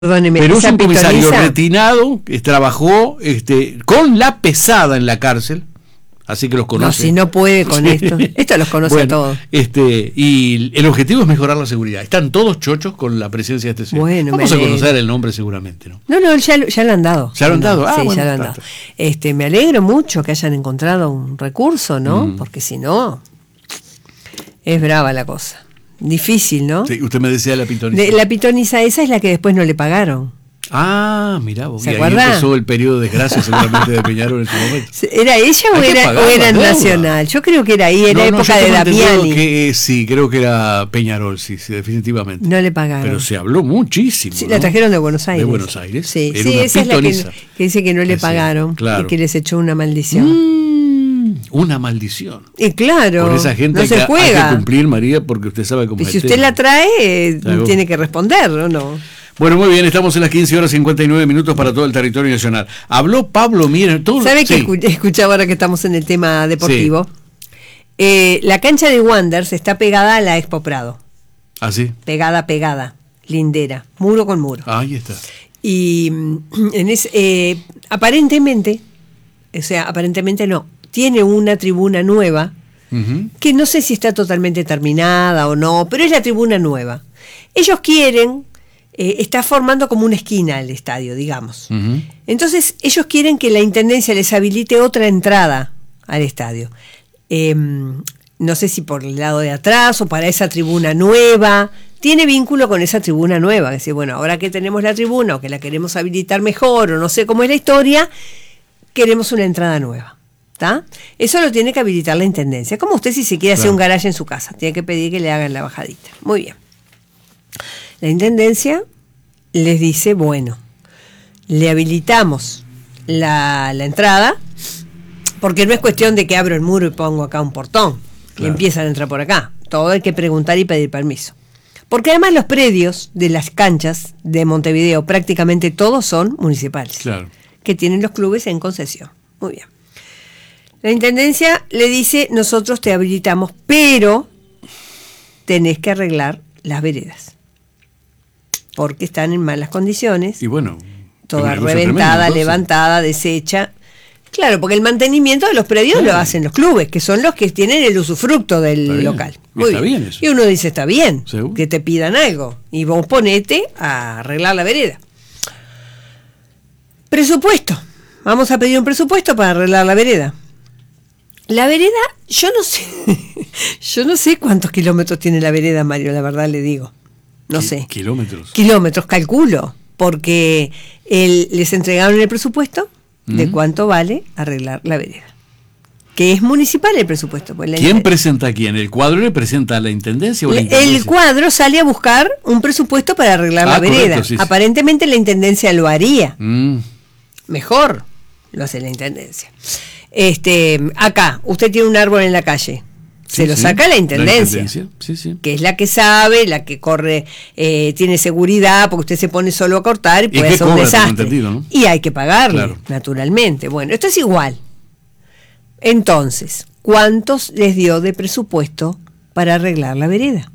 Perdóneme, pero es esa un comisario pitoniza retinado que trabajó con la pesada en la cárcel, así que los conoce. No, si no puede con esto. Esto los conoce a todos. Y el objetivo es mejorar la seguridad. Están todos chochos con la presencia de este señor. Bueno, vamos a conocer el nombre seguramente, ¿no? No, ya lo han dado. ¿Ya lo han dado? Sí, bueno, ya lo han dado. Me alegro mucho que hayan encontrado un recurso, ¿no? Porque si no, es brava la cosa. Difícil, ¿no? Sí, usted me decía la pitoniza. La pitoniza esa es la que después no le pagaron. Ah, mirá vos. ¿Se ahí acuerda? empezó el periodo de desgracia seguramente de Peñarol en su momento. ¿Era ella o era en Nacional? Yo creo que era ahí, era época de Damiani. Sí, creo que era Peñarol, sí, definitivamente. No le pagaron. Pero se habló muchísimo. Sí, ¿no? la trajeron de Buenos Aires. De Buenos Aires. Sí, era una esa pitoniza. es la que dice que no le pagaron, claro. Y que les echó una maldición. Una maldición. Y claro, por esa gente no se juega. Hay que cumplir, María, porque usted sabe cómo y es. Si usted la trae, tiene que responder, ¿o no? Bueno, muy bien, estamos en las 15:59 para todo el territorio nacional. Habló Pablo Mier. ¿Sabe que escuchaba ahora que estamos en el tema deportivo? Sí. La cancha de Wanderers está pegada a la Expo Prado. ¿Ah, sí? Pegada, lindera, muro con muro. Ahí está. Y aparentemente no, tiene una tribuna nueva, que no sé si está totalmente terminada o no, pero es la tribuna nueva. Ellos quieren, está formando como una esquina el estadio, digamos. Entonces, ellos quieren que la Intendencia les habilite otra entrada al estadio. No sé si por el lado de atrás o para esa tribuna nueva. Tiene vínculo con esa tribuna nueva. Que dice, bueno, ahora que tenemos la tribuna o que la queremos habilitar mejor o no sé cómo es la historia, queremos una entrada nueva. ¿Está? Eso lo tiene que habilitar la Intendencia. Como usted si se quiere hacer un garaje en su casa, tiene que pedir que le hagan la bajadita. Muy bien. La Intendencia les dice, bueno, le habilitamos la entrada, porque no es cuestión de que abro el muro y pongo acá un portón, y empiezan a entrar por acá. Todo hay que preguntar y pedir permiso. Porque además los predios de las canchas de Montevideo, prácticamente todos son municipales, que tienen los clubes en concesión. Muy bien. La Intendencia le dice, nosotros te habilitamos, pero tenés que arreglar las veredas, porque están en malas condiciones. Y bueno, toda reventada, levantada, deshecha. Claro, porque el mantenimiento de los predios lo hacen los clubes, que son los que tienen el usufructo del local. Muy bien eso. Y uno dice, está bien, ¿seguro? Que te pidan algo, y vos ponete a arreglar la vereda. Presupuesto. Vamos a pedir un presupuesto para arreglar la vereda. La vereda, yo no sé cuántos kilómetros tiene la vereda, Mario, la verdad le digo. No sé. Kilómetros, calculo, porque les entregaron el presupuesto de cuánto vale arreglar la vereda. Que es municipal el presupuesto. Pues ¿Quién presenta a quién? ¿El cuadro le presenta a la Intendencia o la Intendencia? El cuadro sale a buscar un presupuesto para arreglar la vereda. Correcto, sí. Aparentemente la Intendencia lo haría. Mejor lo hace la Intendencia. Acá, usted tiene un árbol en la calle. Se lo saca la Intendencia, que es la que sabe, la que corre, tiene seguridad, porque usted se pone solo a cortar y puede hacer un desastre. ¿No? Y hay que pagarle, naturalmente. Bueno, esto es igual. Entonces, ¿cuántos les dio de presupuesto para arreglar la vereda?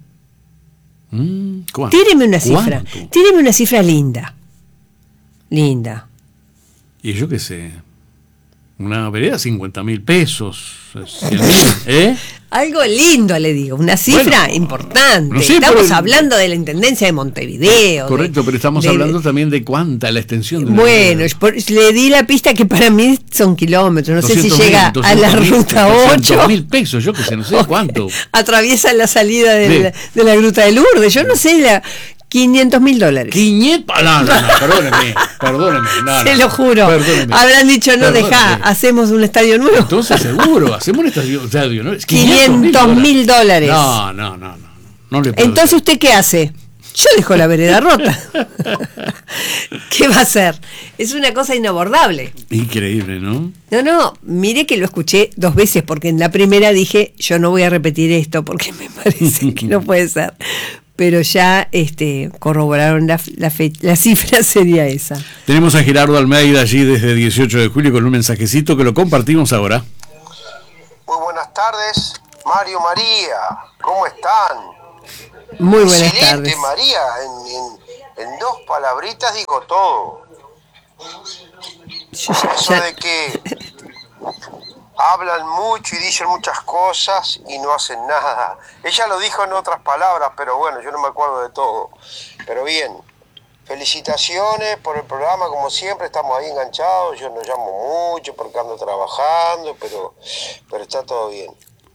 Tíreme una cifra. Tíreme una cifra linda. Linda. Y yo qué sé. Una vereda, 50.000 pesos. 100.000, Algo lindo, le digo, una cifra importante. No sé, estamos hablando de la Intendencia de Montevideo. Correcto, pero estamos hablando también de cuánta la extensión de le di la pista que para mí son kilómetros. No sé si llega a la ruta 8. 200.000 pesos, yo que sé, no sé cuánto. Atraviesa la salida de la gruta de Lourdes. Yo no sé, $500.000. 500, perdóneme. Se lo juro. Perdóneme. Habrán dicho, no, dejá, hacemos un estadio nuevo. Entonces seguro, hacemos un estadio nuevo. $500.000. No le puedo. Entonces, ¿usted qué hace? Yo dejo la vereda rota. ¿Qué va a hacer? Es una cosa inabordable. Increíble, ¿no? No, mire que lo escuché 2 veces, porque en la primera dije, yo no voy a repetir esto, porque me parece que no puede ser. Pero ya corroboraron la cifra sería esa. Tenemos a Gerardo Almeida allí desde 18 de julio con un mensajecito que lo compartimos ahora. Muy buenas tardes, Mario, María, ¿cómo están? Muy buenas tardes. María, En 2 palabritas digo todo. Eso de que hablan mucho y dicen muchas cosas y no hacen nada. Ella lo dijo en otras palabras, pero bueno, yo no me acuerdo de todo. Pero bien, felicitaciones por el programa, como siempre, estamos ahí enganchados. Yo no llamo mucho porque ando trabajando, pero está todo bien.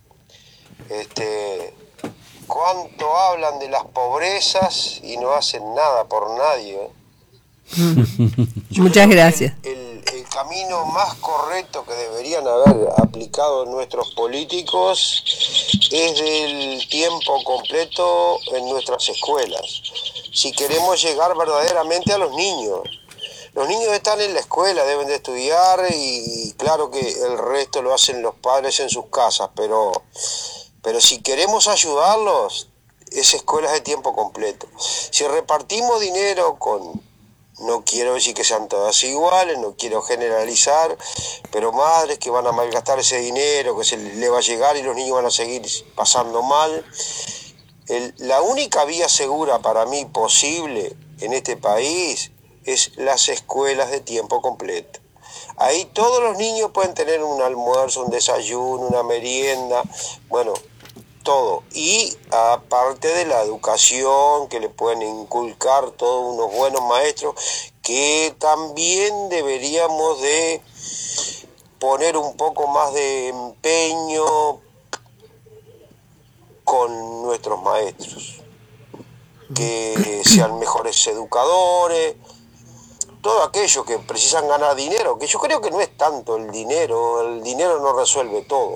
¿Cuánto hablan de las pobrezas y no hacen nada por nadie? Muchas gracias. El camino más correcto que deberían haber aplicado nuestros políticos es del tiempo completo en nuestras escuelas. Si queremos llegar verdaderamente a los niños. Los niños están en la escuela, deben de estudiar y claro que el resto lo hacen los padres en sus casas, pero si queremos ayudarlos, es escuelas de tiempo completo. Si repartimos dinero no quiero decir que sean todas iguales, no quiero generalizar, pero madres que van a malgastar ese dinero, que se le va a llegar y los niños van a seguir pasando mal. La única vía segura para mí posible en este país es las escuelas de tiempo completo. Ahí todos los niños pueden tener un almuerzo, un desayuno, una merienda, bueno, todo. Y aparte de la educación que le pueden inculcar todos unos buenos maestros, que también deberíamos de poner un poco más de empeño con nuestros maestros, que sean mejores educadores, todo aquello que precisan ganar dinero, que yo creo que no es tanto el dinero no resuelve todo.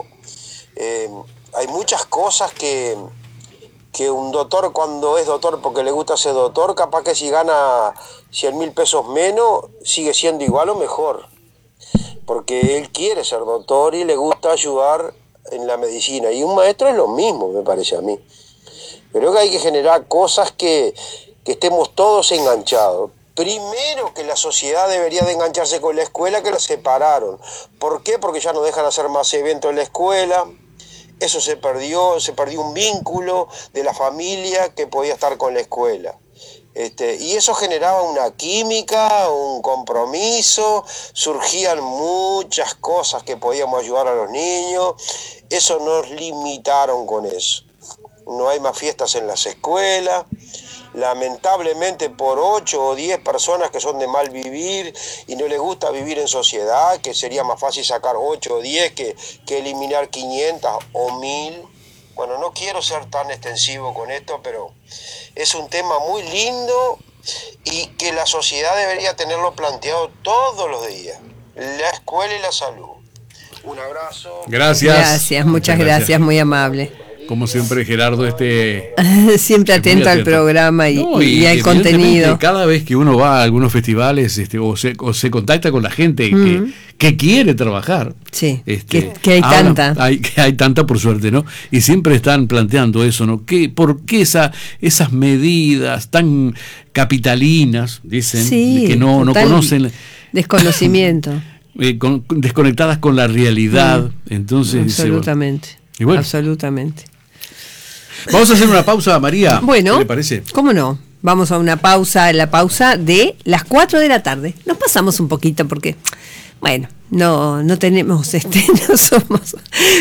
Hay muchas cosas que un doctor, cuando es doctor porque le gusta ser doctor, capaz que si gana 100.000 pesos menos, sigue siendo igual o mejor, porque él quiere ser doctor y le gusta ayudar en la medicina, y un maestro es lo mismo, me parece a mí. Creo que hay que generar cosas que estemos todos enganchados. Primero, que la sociedad debería de engancharse con la escuela, que la separaron. ¿Por qué? Porque ya no dejan hacer más eventos en la escuela. Eso se perdió un vínculo de la familia que podía estar con la escuela. Y eso generaba una química, un compromiso, surgían muchas cosas que podíamos ayudar a los niños. Eso nos limitaron con eso. No hay más fiestas en las escuelas. Lamentablemente por 8 o 10 personas que son de mal vivir y no les gusta vivir en sociedad, que sería más fácil sacar 8 o 10 que eliminar 500 o 1000. Bueno, no quiero ser tan extensivo con esto, pero es un tema muy lindo y que la sociedad debería tenerlo planteado todos los días. La escuela y la salud. Un abrazo. Gracias. Muchas gracias, muy amable. Como siempre, Gerardo, siempre atento al programa y al contenido. Cada vez que uno va a algunos festivales o se contacta con la gente que quiere trabajar, sí, que hay tanta. Hay tanta, por suerte, ¿no? Y siempre están planteando eso, ¿no? ¿Por qué esas medidas tan capitalinas, dicen, sí, que no conocen? Desconocimiento. Desconectadas con la realidad. Entonces, absolutamente. Absolutamente. Vamos a hacer una pausa, María. Bueno, ¿qué le parece? ¿Cómo no? Vamos a una pausa, la pausa de las 4 de la tarde. Nos pasamos un poquito porque, bueno, no tenemos, no somos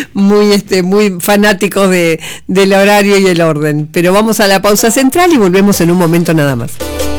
muy fanáticos del horario y el orden. Pero vamos a la pausa central y volvemos en un momento nada más.